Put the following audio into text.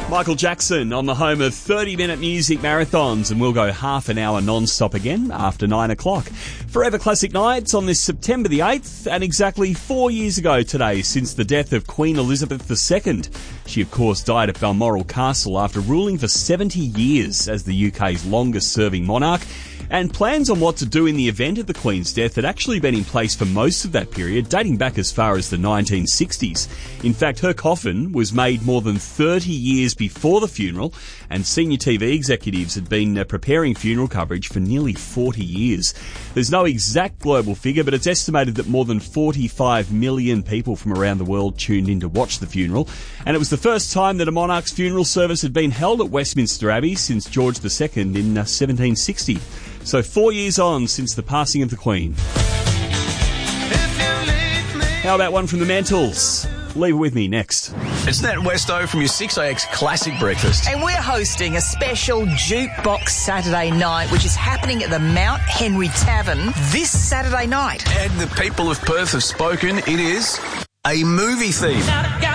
Michael Jackson on the home of 30-minute music marathons, and we'll go half an hour non-stop again after 9 o'clock. Forever Classic Nights on this September the 8th, and exactly 4 years ago today since the death of Queen Elizabeth II. She, of course, died at Balmoral Castle after ruling for 70 years as the UK's longest-serving monarch. And plans on what to do in the event of the Queen's death had actually been in place for most of that period, dating back as far as the 1960s. In fact, her coffin was made more than 30 years before the funeral, and senior TV executives had been preparing funeral coverage for nearly 40 years. There's no exact global figure, but it's estimated that more than 45 million people from around the world tuned in to watch the funeral. And it was the first time that a monarch's funeral service had been held at Westminster Abbey since George II in 1760. So 4 years on since the passing of the Queen. How about one from the Mantles? Leave it with me next. It's Nat Westo from your 6AX Classic Breakfast. And we're hosting a special Jukebox Saturday night, which is happening at the Mount Henry Tavern this Saturday night. And the people of Perth have spoken. It is a movie theme.